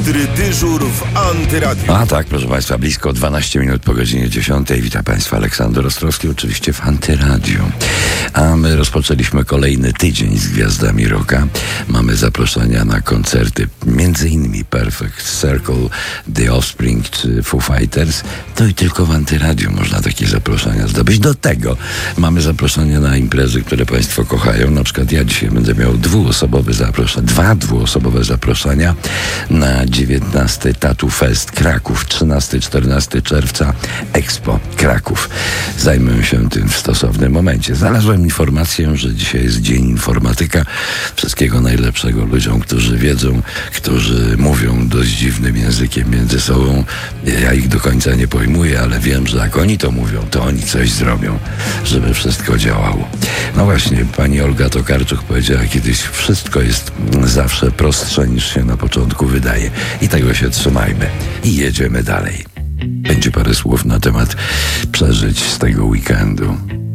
Dyżur w Antyradiu. A tak, proszę Państwa, blisko 12 minut po godzinie 10. Witam Państwa, Aleksander Ostrowski, oczywiście w Antyradiu. A my rozpoczęliśmy kolejny tydzień z gwiazdami rocka. Mamy zaproszenia na koncerty, między innymi Perfect Circle, The Offspring czy Foo Fighters. To i tylko w Antyradiu można takie zaproszenia zdobyć. Do tego mamy zaproszenia na imprezy, które Państwo kochają. Na przykład ja dzisiaj będę miał dwa dwuosobowe zaproszenia na 19 Tattoo Fest Kraków, 13-14 czerwca Expo Kraków. Zajmę się tym w stosownym momencie. Znalazłem informację, że dzisiaj jest Dzień Informatyka. Wszystkiego najlepszego ludziom, którzy wiedzą, którzy mówią dość dziwnym językiem między sobą. Ja ich do końca nie pojmuję, ale wiem, że jak oni to mówią, to oni coś zrobią, żeby wszystko działało. No właśnie, pani Olga Tokarczuk powiedziała kiedyś, wszystko jest zawsze prostsze niż się na początku wydaje. I tego się trzymajmy. I jedziemy dalej. Będzie parę słów na temat przeżyć z tego weekendu.